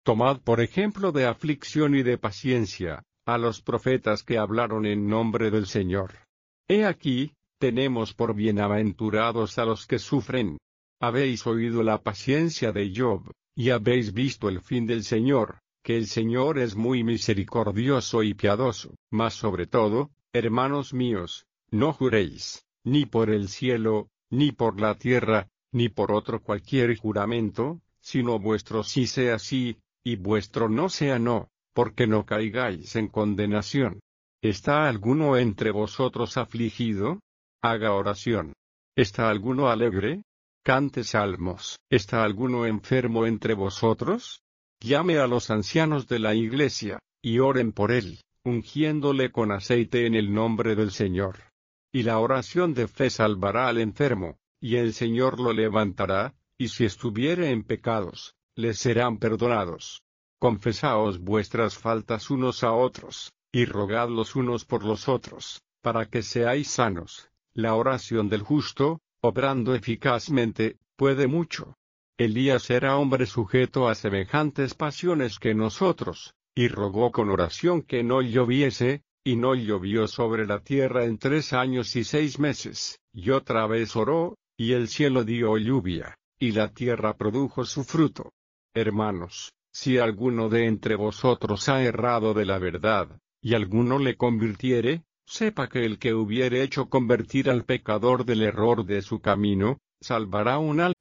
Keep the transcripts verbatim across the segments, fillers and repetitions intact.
Tomad por ejemplo de aflicción y de paciencia a los profetas que hablaron en nombre del Señor. He aquí, tenemos por bienaventurados a los que sufren. Habéis oído la paciencia de Job, y habéis visto el fin del Señor, que el Señor es muy misericordioso y piadoso. Mas sobre todo, hermanos míos, no juréis, ni por el cielo, ni por la tierra, ni por otro cualquier juramento, sino vuestro sí sea sí, y vuestro no sea no, porque no caigáis en condenación. ¿Está alguno entre vosotros afligido? Haga oración. ¿Está alguno alegre? Cante salmos. ¿Está alguno enfermo entre vosotros? Llame a los ancianos de la iglesia, y oren por él, ungiéndole con aceite en el nombre del Señor. Y la oración de fe salvará al enfermo, y el Señor lo levantará, y si estuviere en pecados, le serán perdonados. Confesaos vuestras faltas unos a otros, y rogad los unos por los otros, para que seáis sanos. La oración del justo, obrando eficazmente, puede mucho. Elías era hombre sujeto a semejantes pasiones que nosotros, y rogó con oración que no lloviese, y no llovió sobre la tierra en tres años y seis meses, y otra vez oró, y el cielo dio lluvia, y la tierra produjo su fruto. Hermanos, si alguno de entre vosotros ha errado de la verdad, y alguno le convirtiere, sepa que el que hubiere hecho convertir al pecador del error de su camino, salvará un alma.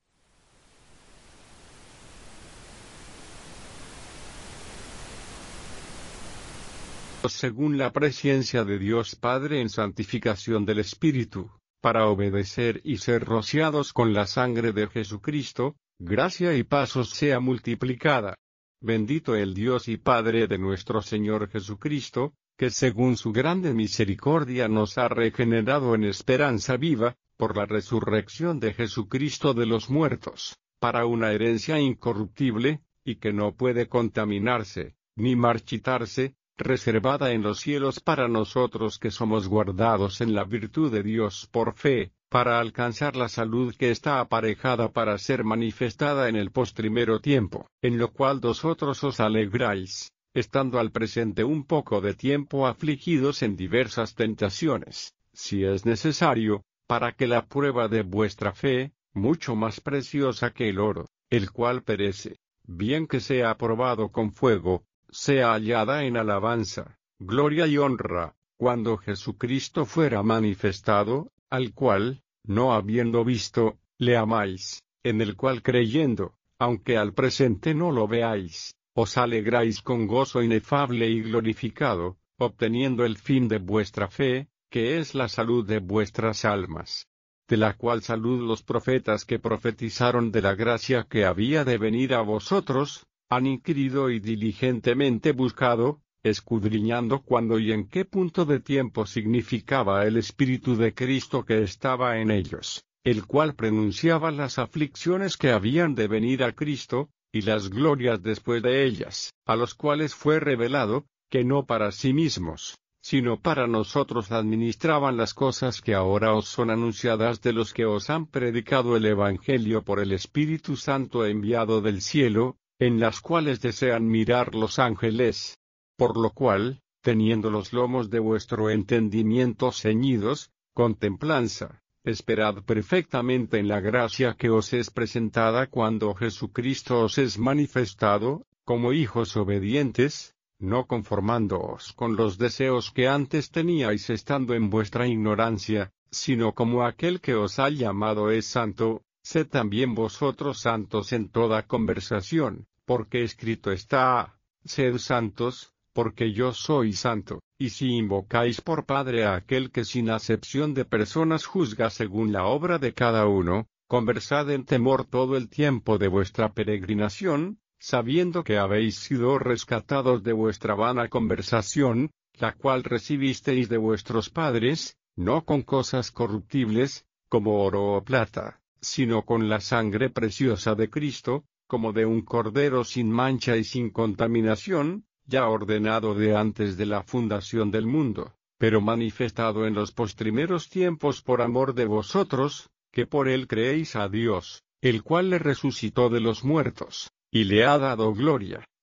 Según la presencia de Dios Padre en santificación del Espíritu, para obedecer y ser rociados con la sangre de Jesucristo, gracia y paz os sea multiplicada. Bendito el Dios y Padre de nuestro Señor Jesucristo, que según su grande misericordia nos ha regenerado en esperanza viva, por la resurrección de Jesucristo de los muertos, para una herencia incorruptible, y que no puede contaminarse, ni marchitarse, reservada en los cielos para nosotros que somos guardados en la virtud de Dios por fe, para alcanzar la salud que está aparejada para ser manifestada en el postrimero tiempo, en lo cual vosotros os alegráis, estando al presente un poco de tiempo afligidos en diversas tentaciones, si es necesario, para que la prueba de vuestra fe, mucho más preciosa que el oro, el cual perece, bien que sea aprobado con fuego, sea hallada en alabanza, gloria y honra, cuando Jesucristo fuera manifestado, al cual, no habiendo visto, le amáis, en el cual creyendo, aunque al presente no lo veáis, os alegráis con gozo inefable y glorificado, obteniendo el fin de vuestra fe, que es la salud de vuestras almas. De la cual salud los profetas que profetizaron de la gracia que había de venir a vosotros, han inquirido y diligentemente buscado, escudriñando cuándo y en qué punto de tiempo significaba el Espíritu de Cristo que estaba en ellos, el cual pronunciaba las aflicciones que habían de venir a Cristo, y las glorias después de ellas, a los cuales fue revelado, que no para sí mismos, sino para nosotros administraban las cosas que ahora os son anunciadas de los que os han predicado el Evangelio por el Espíritu Santo enviado del cielo, en las cuales desean mirar los ángeles. Por lo cual, teniendo los lomos de vuestro entendimiento ceñidos, con templanza, esperad perfectamente en la gracia que os es presentada cuando Jesucristo os es manifestado, como hijos obedientes, no conformándoos con los deseos que antes teníais estando en vuestra ignorancia, sino como aquel que os ha llamado es santo, sed también vosotros santos en toda conversación, porque escrito está, sed santos, porque yo soy santo. Y si invocáis por Padre a aquel que sin acepción de personas juzga según la obra de cada uno, conversad en temor todo el tiempo de vuestra peregrinación, sabiendo que habéis sido rescatados de vuestra vana conversación, la cual recibisteis de vuestros padres, no con cosas corruptibles, como oro o plata, sino con la sangre preciosa de Cristo, como de un cordero sin mancha y sin contaminación, ya ordenado de antes de la fundación del mundo, pero manifestado en los postrimeros tiempos por amor de vosotros, que por él creéis a Dios, el cual le resucitó de los muertos, y le ha dado gloria,